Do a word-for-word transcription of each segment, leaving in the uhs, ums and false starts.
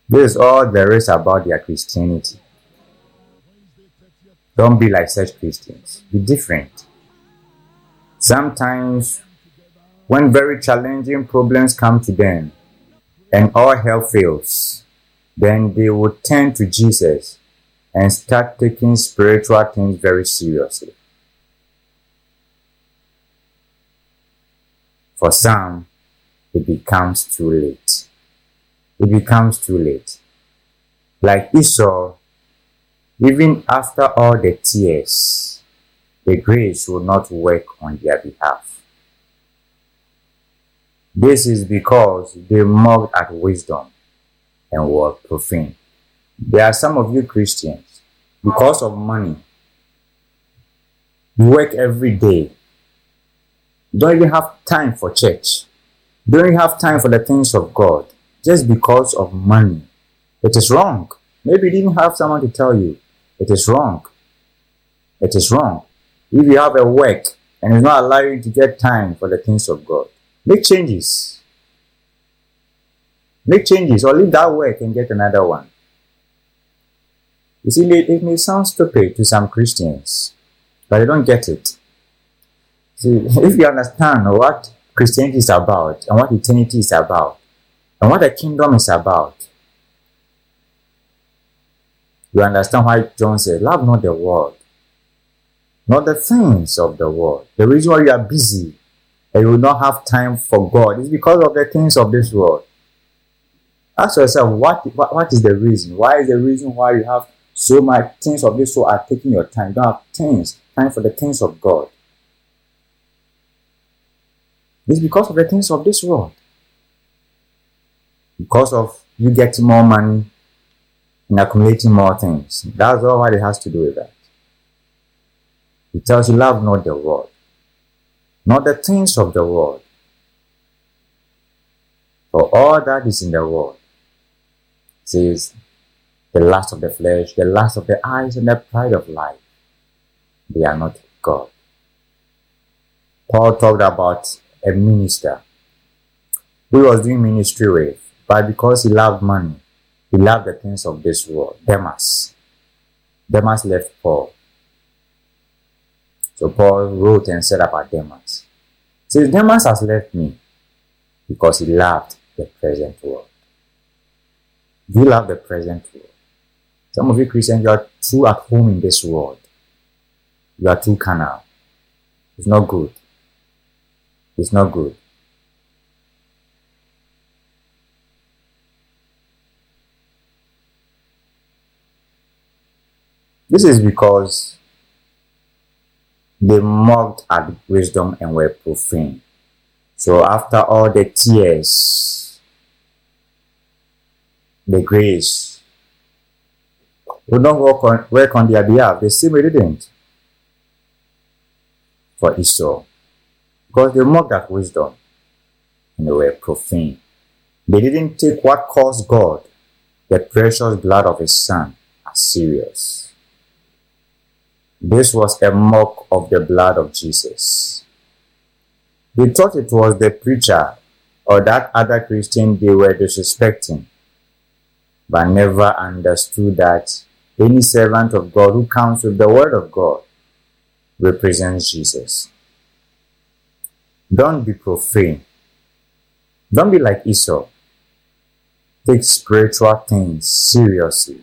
This is all there is about their Christianity. Don't be like such Christians. Be different. Sometimes, when very challenging problems come to them and all help fails, then they will turn to Jesus and start taking spiritual things very seriously. For some, it becomes too late. It becomes too late. Like Esau, even after all the tears, the grace will not work on their behalf. This is because they mocked at wisdom and were profane. There are some of you Christians, because of money, you work every day. You don't even have time for church. You don't even have time for the things of God, just because of money. It is wrong. Maybe you didn't have someone to tell you. It is wrong. It is wrong. If you have a work and it's not allowing you to get time for the things of God, make changes. Make changes or leave that work and get another one. You see, it may sound stupid to some Christians, but they don't get it. See, if you understand what Christianity is about and what eternity is about and what the kingdom is about, you understand why John said, love not the world, not the things of the world. The reason why you are busy and you will not have time for God is because of the things of this world. Ask yourself, what, what, what is the reason? Why is the reason why you have so much things of this world are taking your time? You don't have things, time for the things of God. It's because of the things of this world. Because of you getting more money and accumulating more things. That's all what it has to do with that. It tells you, love not the world, not the things of the world. For all that is in the world, it says, the lust of the flesh, the lust of the eyes, and the pride of life, they are not God. Paul talked about a minister who was doing ministry with, but because he loved money, he loved the things of this world. Demas. Demas left Paul. So Paul wrote and said about Demas. He says, Demas has left me because he loved the present world. Do you love the present world? Some of you Christians, you are too at home in this world. You are too carnal. It's not good. It's not good. This is because they mocked at wisdom and were profane. So after all the tears, the grace would not work on, work on their behalf. They still didn't. For Esau. Because they mocked at wisdom and they were profane. They didn't take what caused God, the precious blood of his son, as serious. This was a mock of the blood of Jesus. They thought it was the preacher or that other Christian they were disrespecting, but never understood that any servant of God who comes with the word of God represents Jesus. Don't be profane. Don't be like Esau. Take spiritual things seriously.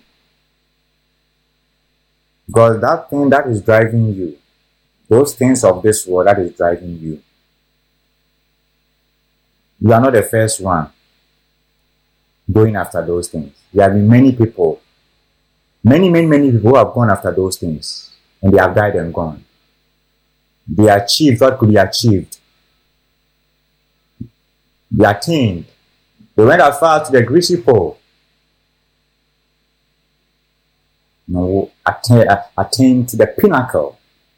Because that thing that is driving you, those things of this world that is driving you, you are not the first one going after those things. There have been many people, many, many, many people who have gone after those things and they have died and gone. They achieved what could be achieved. They attained. They went as far to the greasy pole. No, attain, attain to the pinnacle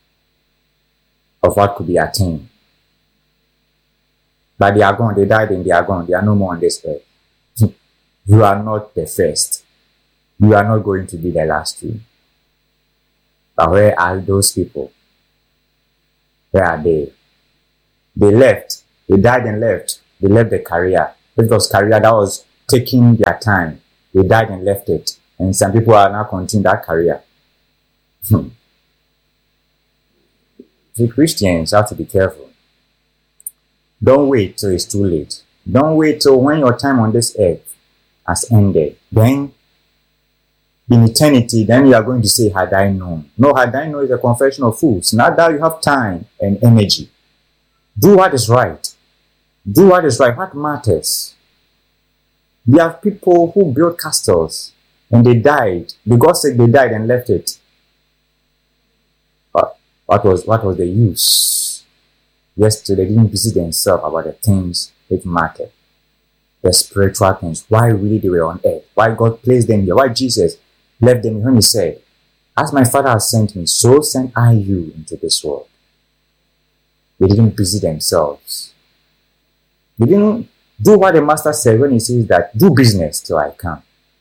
of what could be attained. But they are gone, they died and they are gone. They are no more on this earth. You are not the first. You are not going to be the last two. But where are those people? Where are they? They left. They died and left. They left the career. It was career that was taking their time. They died and left it. And some people are now continuing that career. Hmm. So Christians have to be careful. Don't wait till it's too late. Don't wait till when your time on this earth has ended. Then, in eternity, then you are going to say, had I known. No, had I known is a confession of fools. Now that you have time and energy, do what is right. Do what is right. What matters? You have people who built castles and they died. The God said they died and left it. But what was, what was the use? Yesterday, they didn't busy themselves about the things which mattered. The spiritual things. Why really they were on earth. Why God placed them here. Why Jesus left them when he said, as my Father has sent me, so send I you into this world. They didn't busy themselves. They didn't do what the Master said when he says that, do business till I come.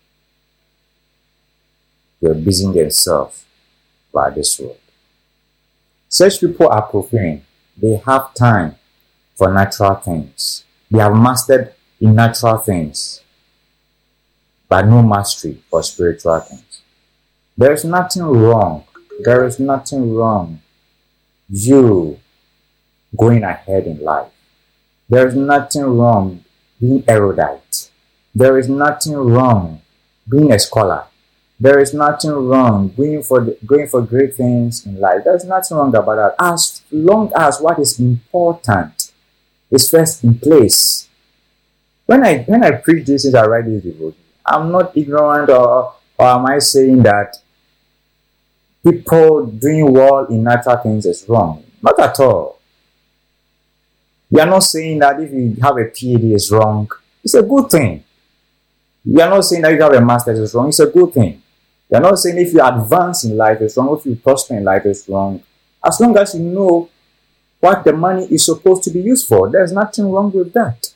They're busying themselves by this world. Such people are profane. They have time for natural things. They have mastered in natural things, but no mastery for spiritual things. There is nothing wrong. There is nothing wrong. You going ahead in life. There is nothing wrong being erudite. There is nothing wrong being a scholar. There is nothing wrong going for the, going for great things in life. There is nothing wrong about that. As long as what is important is first in place. When I when I preach this, I write this devotion, I'm not ignorant, or or am I saying that people doing well in natural things is wrong? Not at all. We are not saying that if you have a P H D is wrong. It's a good thing. We are not saying that if you have a master's is wrong. It's a good thing. We are not saying if you advance in life is wrong. If you prosper in life is wrong. As long as you know what the money is supposed to be used for, there's nothing wrong with that.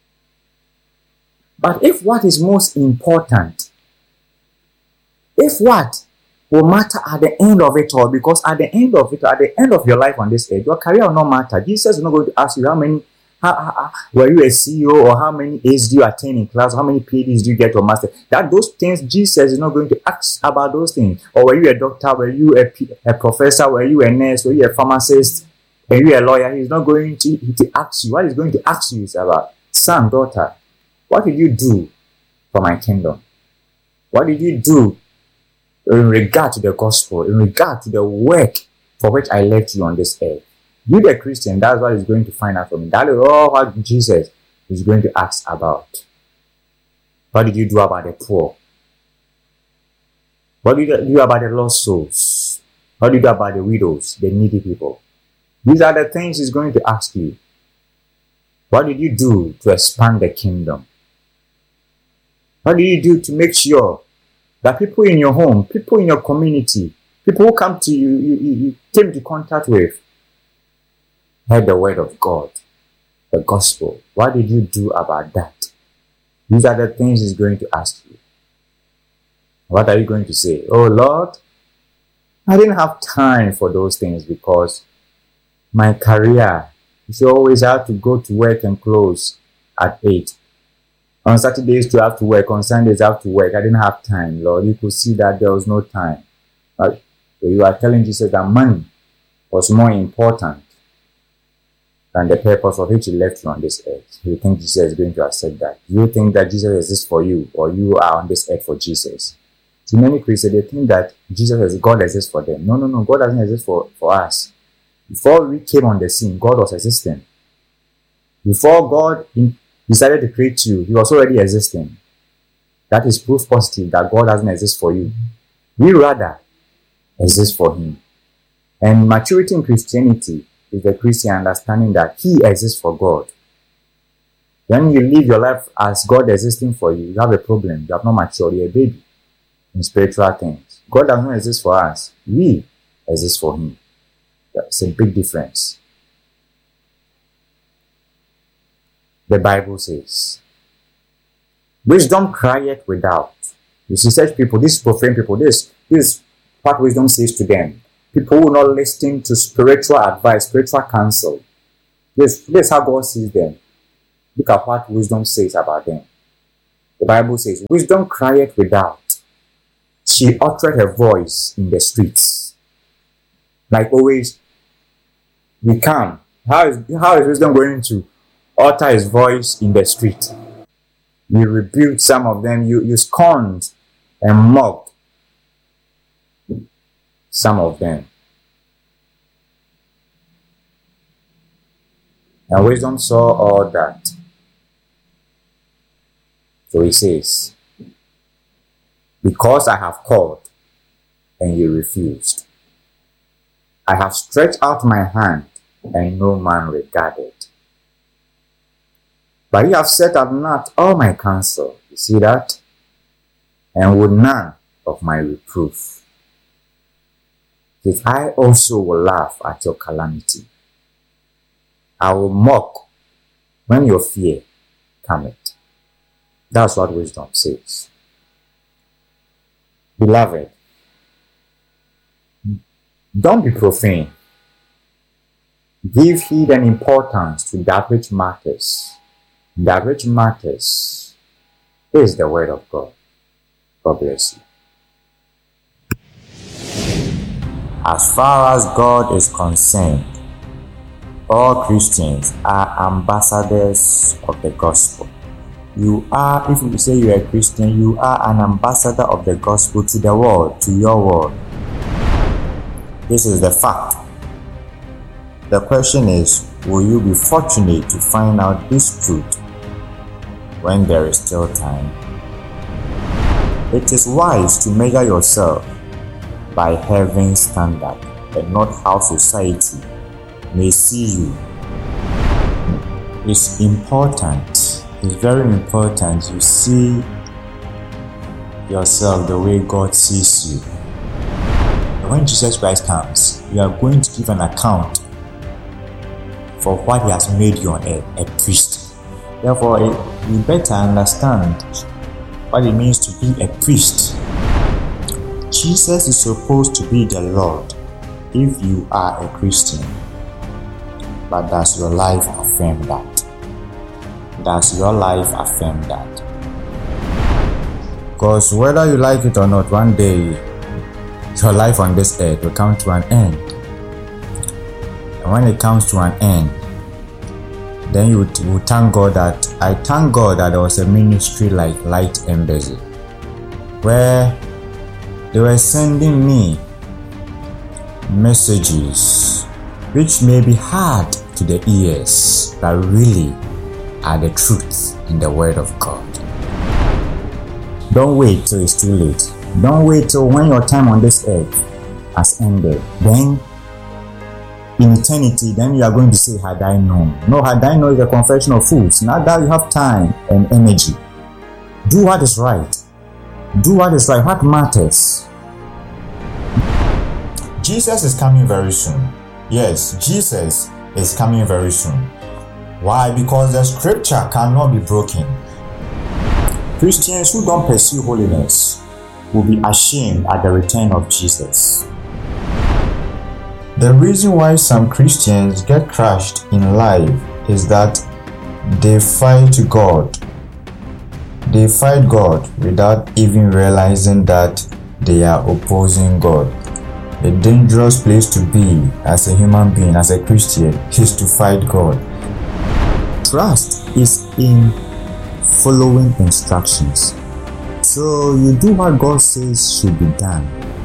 But if what is most important, if what will matter at the end of it all, because at the end of it, at the end of your life on this earth, your career will not matter. Jesus is not going to ask you how many, how, how, how, were you a C E O, or how many A's do you attain in class, or how many P H Ds do you get or master. That those things, Jesus is not going to ask about those things. Or were you a doctor, were you a, a professor, were you a nurse, were you a pharmacist, were you a lawyer? He's not going to, to ask you. What he's going to ask you is about, son, daughter, what did you do for my kingdom? What did you do in regard to the gospel, in regard to the work for which I left you on this earth? You, the Christian, that's what he's going to find out from you. That is all what Jesus is going to ask about. What did you do about the poor? What did you do about the lost souls? What did you do about the widows, the needy people? These are the things he's going to ask you. What did you do to expand the kingdom? What did you do to make sure that people in your home, people in your community, people who come to you, you, you, you came into contact with, heard the word of God, the gospel? What did you do about that? These are the things he's going to ask you. What are you going to say? Oh Lord, I didn't have time for those things because my career, you always have to go to work and close at eight. On Saturdays, you have to work. On Sundays, you have to work. I didn't have time, Lord. You could see that there was no time. But you are telling Jesus that money was more important than the purpose of which he left you on this earth. You think Jesus is going to accept that? You think that Jesus exists for you, or you are on this earth for Jesus? See, many Christians, they think that Jesus is God exists for them. No, no, no. God doesn't exist for, for us. Before we came on the scene, God was existing. Before God in, decided to create you, he was already existing. That is proof positive that God doesn't exist for you. We rather exist for him. And maturity in Christianity is the Christian understanding that he exists for God. When you live your life as God existing for you, you have a problem. You have not matured. You're a baby in spiritual things. God does not exist for us. We exist for him. That's a big difference. The Bible says, wisdom crieth without. You see, such people, these profane people, this, this is what wisdom says to them. People who not listen to spiritual advice, spiritual counsel. This, this is how God sees them. Look at what wisdom says about them. The Bible says, wisdom crieth without. She uttered her voice in the streets. Like always, we come. How is, how is wisdom going to utter his voice in the street? You rebuked some of them. You, you scorned and mocked some of them. And wisdom saw all that. So he says, because I have called and you refused. I have stretched out my hand and no man regarded. But you have set at naught all my counsel. You see that? And would none of my reproof. If I also will laugh at your calamity. I will mock when your fear cometh. That's what wisdom says. Beloved, don't be profane. Give heed and importance to that which matters. That which matters is the word of God. God bless you. As far as God is concerned, all Christians are ambassadors of the gospel. You are, if you say you are a Christian, you are an ambassador of the gospel to the world, to your world. This is the fact. The question is, will you be fortunate to find out this truth when there is still time? It is wise to measure yourself by heaven's standard and not how society may see you. It's important, it's very important you see yourself the way God sees you. And when Jesus Christ comes, you are going to give an account for what he has made you on earth, a priest. Therefore, you better understand what it means to be a priest. Jesus is supposed to be the Lord if you are a Christian. But does your life affirm that? Does your life affirm that? Because whether you like it or not, one day your life on this earth will come to an end. And when it comes to an end, then you will thank God that I thank God that there was a ministry like Light Embassy, where they were sending me messages which may be hard to the ears, but really are the truth in the Word of God. Don't wait till it's too late. Don't wait till when your time on this earth has ended. Then, in eternity, then you are going to say, had I known. No, had I known is a confession of fools. Now that you have time and energy, do what is right. Do what is right, what matters. Jesus is coming very soon. Yes, Jesus is coming very soon. Why? Because the scripture cannot be broken. Christians who don't pursue holiness will be ashamed at the return of Jesus. The reason why some Christians get crushed in life is that they fight God. They fight God without even realizing that they are opposing God. A dangerous place to be as a human being, as a Christian, is to fight God. Trust is in following instructions. So you do what God says should be done.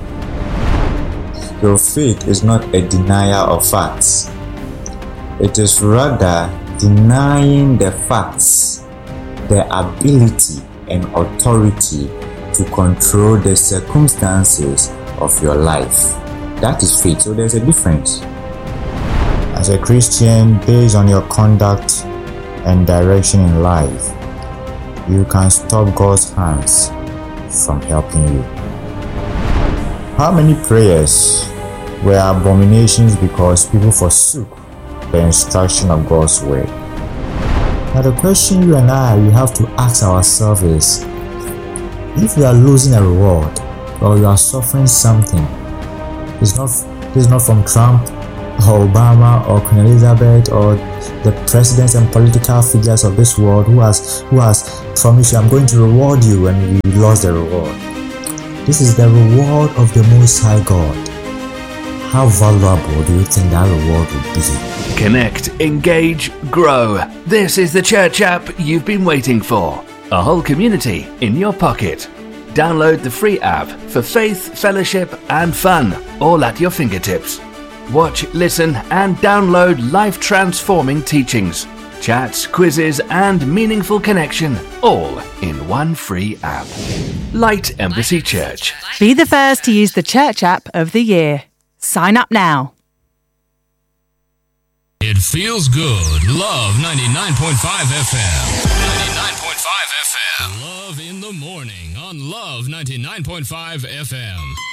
Your faith is not a denial of facts. It is rather denying the facts, the ability and authority to control the circumstances of your life. That is faith. So there's a difference. As a Christian, based on your conduct and direction in life, you can stop God's hands from helping you. How many prayers were abominations because people forsook the instruction of God's word? Now the question you and I we have to ask ourselves is, if you are losing a reward or you are suffering something, it's not this is not from Trump or Obama or Queen Elizabeth or the presidents and political figures of this world who has who has promised you, I'm going to reward you, and you lost the reward. This is the reward of the Most High God. How valuable do you think that reward would be? Connect, engage, grow. This is the church app you've been waiting for. A whole community in your pocket. Download the free app for faith, fellowship, and fun, all at your fingertips. Watch, listen, and download life-transforming teachings, chats, quizzes, and meaningful connection, all in one free app. Light Embassy Church. Be the first to use the church app of the year. Sign up now. It feels good. Love ninety-nine point five F M. ninety-nine point five F M. Love in the morning on Love ninety-nine point five F M.